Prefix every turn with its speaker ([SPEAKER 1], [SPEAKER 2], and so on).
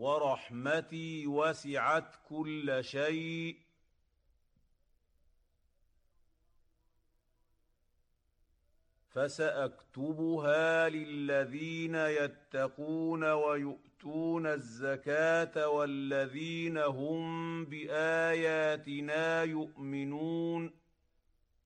[SPEAKER 1] ورحمتي وسعت كل شيء فساكتبها للذين يتقون ويؤتون الزكاه والذين هم باياتنا يؤمنون